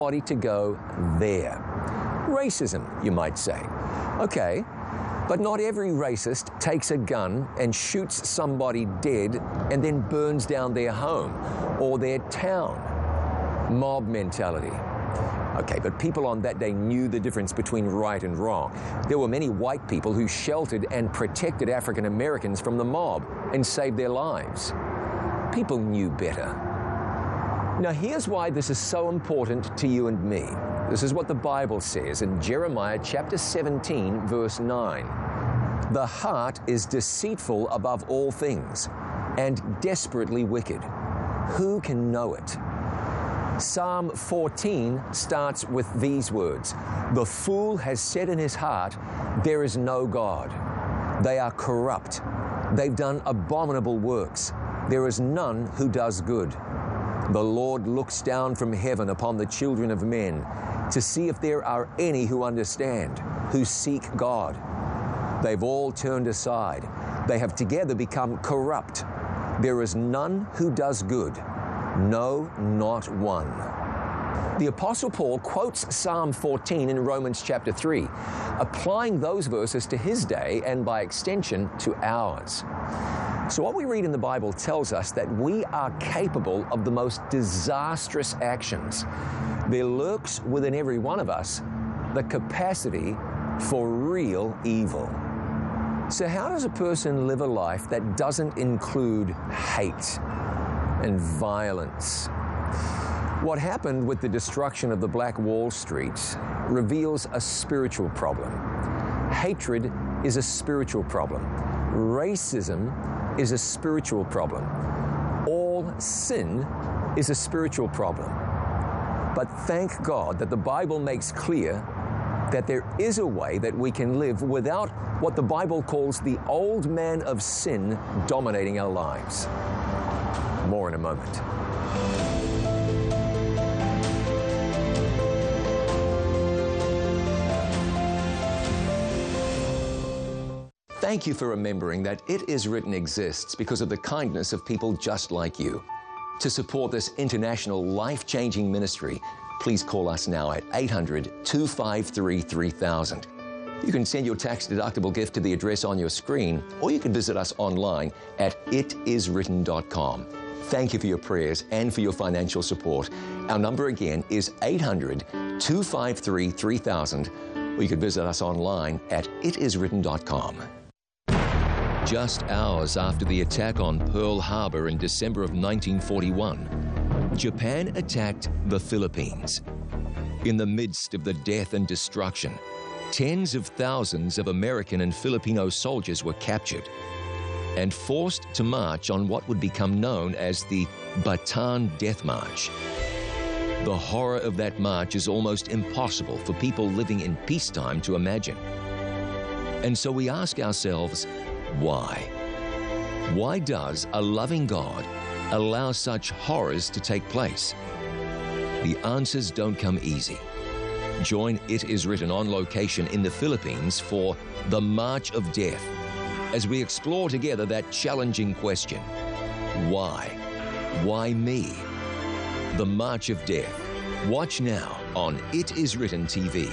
body to go there. Racism, you might say. Okay, but not every racist takes a gun and shoots somebody dead and then burns down their home or their town. Mob mentality. Okay, but people on that day knew the difference between right and wrong. There were many white people who sheltered and protected African Americans from the mob and saved their lives. People knew better. Now here's why this is so important to you and me. This is what the Bible says in Jeremiah chapter 17, verse 9. The heart is deceitful above all things and desperately wicked. Who can know it? Psalm 14 starts with these words. The fool has said in his heart, there is no God. They are corrupt. They've done abominable works. There is none who does good. The Lord looks down from heaven upon the children of men to see if there are any who understand, who seek God. They've all turned aside. They have together become corrupt. There is none who does good. No, not one. The Apostle Paul quotes Psalm 14 in Romans chapter 3, applying those verses to his day and by extension to ours. So what we read in the Bible tells us that we are capable of the most disastrous actions. There lurks within every one of us the capacity for real evil. So how does a person live a life that doesn't include hate and violence? What happened with the destruction of the Black Wall Street reveals a spiritual problem. Hatred is a spiritual problem. Racism is a spiritual problem. All sin is a spiritual problem. But thank God that the Bible makes clear that there is a way that we can live without what the Bible calls the old man of sin dominating our lives. More in a moment. Thank you for remembering that It Is Written exists because of the kindness of people just like you. To support this international life-changing ministry, please call us now at 800-253-3000. You can send your tax-deductible gift to the address on your screen, or you can visit us online at itiswritten.com. Thank you for your prayers and for your financial support. Our number again is 800-253-3000, or you can visit us online at itiswritten.com. Just hours after the attack on Pearl Harbor in December of 1941, Japan attacked the Philippines. In the midst of the death and destruction, tens of thousands of American and Filipino soldiers were captured and forced to march on what would become known as the Bataan Death March. The horror of that march is almost impossible for people living in peacetime to imagine. And so we ask ourselves, why? Why does a loving God allow such horrors to take place? The answers don't come easy. Join It Is Written on location in the Philippines for The March of Death as we explore together that challenging question. Why? Why me? The March of Death. Watch now on It Is Written TV.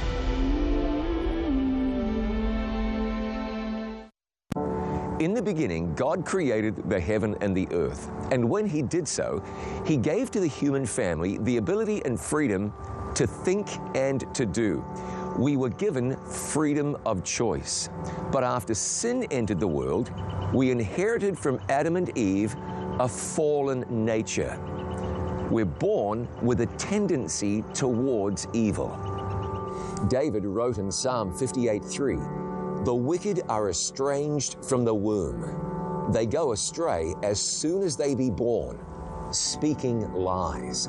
In the beginning, God created the heaven and the earth, and when He did so, He gave to the human family the ability and freedom to think and to do. We were given freedom of choice. But after sin entered the world, we inherited from Adam and Eve a fallen nature. We're born with a tendency towards evil. David wrote in Psalm 58:3, "The wicked are estranged from the womb. They go astray as soon as they be born, speaking lies."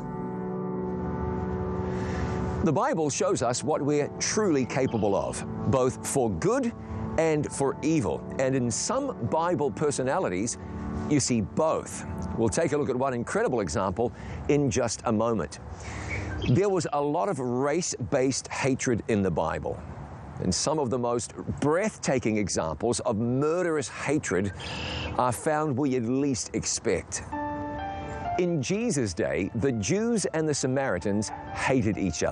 The Bible shows us what we're truly capable of, both for good and for evil. And in some Bible personalities, you see both. We'll take a look at one incredible example in just a moment. There was a lot of race-based hatred in the Bible. And some of the most breathtaking examples of murderous hatred are found where you'd least expect. In Jesus' day, the Jews and the Samaritans hated each other.